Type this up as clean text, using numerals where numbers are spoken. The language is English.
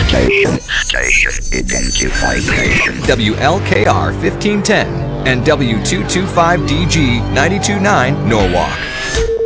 Station identification. WLKR 1510 and W225DG 929 Norwalk.